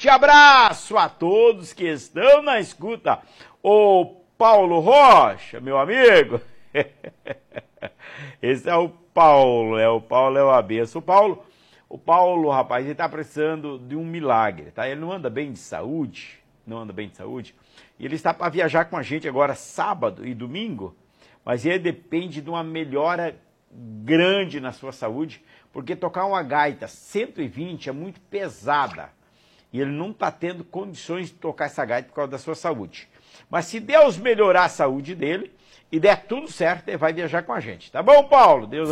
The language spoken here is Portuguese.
Forte abraço a todos que estão na escuta. O Paulo Rocha, meu amigo. Esse é o Paulo, o Paulo é o abenço. O Paulo, rapaz, ele tá precisando de um milagre, tá? Ele não anda bem de saúde, e ele está para viajar com a gente agora sábado e domingo, mas ele depende de uma melhora grande na sua saúde, porque tocar uma gaita 120 é muito pesada, e ele não está tendo condições de tocar essa gaita por causa da sua saúde. Mas se Deus melhorar a saúde dele e der tudo certo, ele vai viajar com a gente. Tá bom, Paulo? Deus